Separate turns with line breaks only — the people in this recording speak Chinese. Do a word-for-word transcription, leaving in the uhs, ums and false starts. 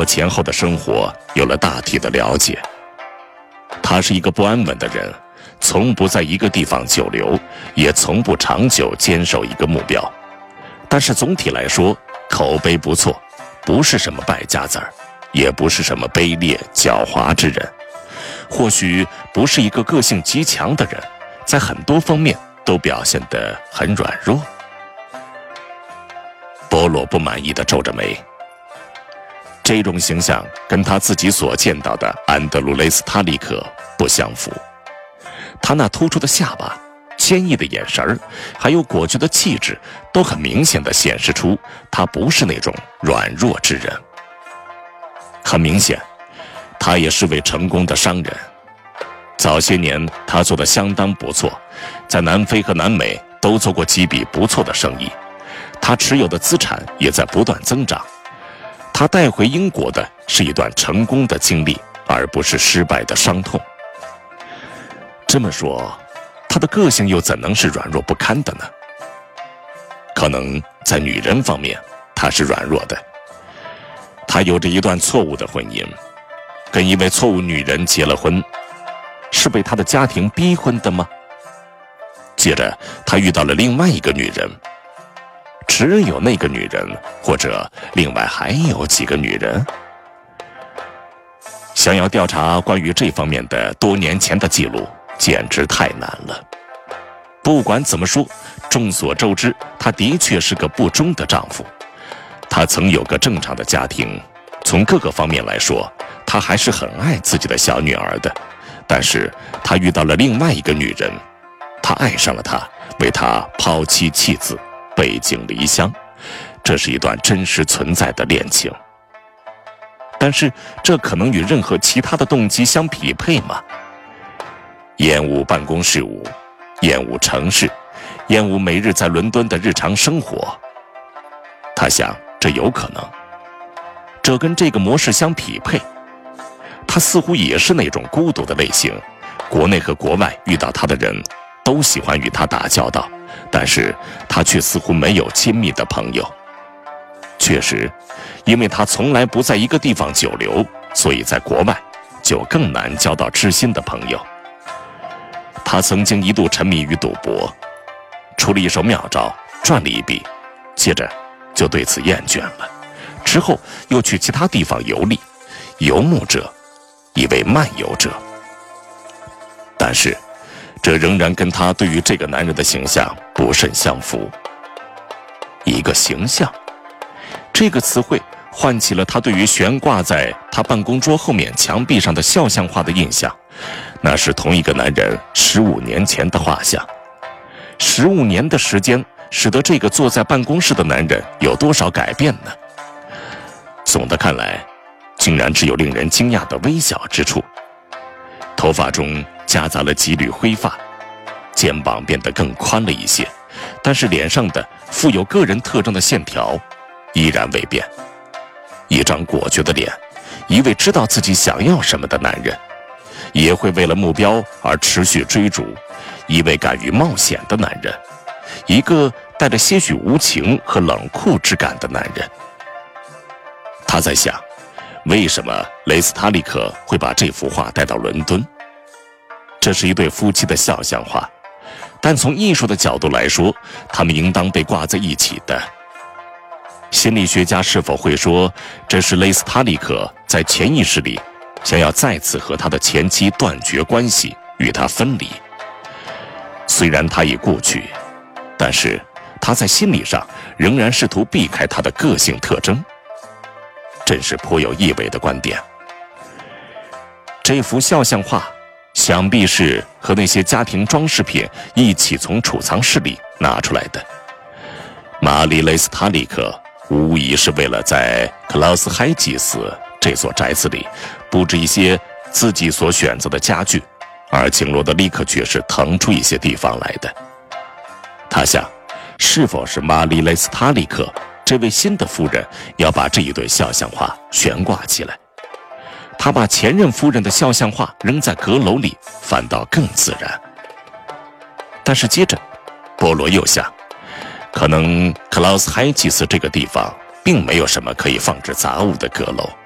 国前后的生活有了大体的了解。他是一个不安稳的人，从不在一个地方久留，也从不长久坚守一个目标。但是总体来说，口碑不错，不是什么败家子儿，也不是什么卑劣狡猾之人。或许不是一个个性极强的人，在很多方面都表现得很软弱。波罗不满意地皱着眉。这种形象跟他自己所见到的安德鲁雷斯塔利克不相符。他那突出的下巴、坚毅的眼神，还有果决的气质，都很明显地显示出他不是那种软弱之人。很明显，他也是位成功的商人。早些年他做得相当不错，在南非和南美都做过几笔不错的生意，他持有的资产也在不断增长。他带回英国的是一段成功的经历，而不是失败的伤痛。这么说，他的个性又怎能是软弱不堪的呢？可能在女人方面，他是软弱的。他有着一段错误的婚姻，跟一位错误女人结了婚，是被他的家庭逼婚的吗？接着，他遇到了另外一个女人。只有那个女人，或者另外还有几个女人？想要调查关于这方面的多年前的记录，简直太难了。不管怎么说，众所周知，他的确是个不忠的丈夫。他曾有个正常的家庭，从各个方面来说，他还是很爱自己的小女儿的。但是他遇到了另外一个女人，他爱上了她，为她抛妻弃子，背井离乡，这是一段真实存在的恋情。但是这可能与任何其他的动机相匹配吗？厌恶办公事务，厌恶城市，厌恶每日在伦敦的日常生活。他想，这有可能，这跟这个模式相匹配。他似乎也是那种孤独的类型，国内和国外遇到他的人都喜欢与他打交道，但是他却似乎没有亲密的朋友。确实，因为他从来不在一个地方久留，所以在国外就更难交到知心的朋友。他曾经一度沉迷于赌博，出了一手妙招，赚了一笔，接着就对此厌倦了，之后又去其他地方游历，游牧者，一位漫游者。但是这仍然跟他对于这个男人的形象不甚相符。一个形象，这个词汇唤起了他对于悬挂在他办公桌后面墙壁上的肖像画的印象，那是同一个男人十五年前的画像。十五年的时间，使得这个坐在办公室的男人有多少改变呢？总的看来，竟然只有令人惊讶的微小之处。头发中夹杂了几缕灰发，肩膀变得更宽了一些，但是脸上的富有个人特征的线条依然未变。一张果决的脸，一位知道自己想要什么的男人，也会为了目标而持续追逐，一位敢于冒险的男人，一个带着些许无情和冷酷之感的男人。他在想，为什么雷斯塔利克会把这幅画带到伦敦？这是一对夫妻的肖像画，但从艺术的角度来说，他们应当被挂在一起的。心理学家是否会说，这是雷斯塔利克在潜意识里想要再次和他的前妻断绝关系，与他分离？虽然他已故去，但是他在心理上仍然试图避开他的个性特征。真是颇有意味的观点。这幅肖像画想必是和那些家庭装饰品一起从储藏室里拿出来的。玛丽·雷斯塔利克无疑是为了在克劳斯海吉斯这所宅子里布置一些自己所选择的家具，而请罗德立刻却是腾出一些地方来的。他想，是否是玛丽·雷斯塔利克这位新的夫人要把这一对肖像画悬挂起来？他把前任夫人的肖像画扔在阁楼里，反倒更自然。但是接着，波罗又想，可能克劳斯海吉斯这个地方并没有什么可以放置杂物的阁楼。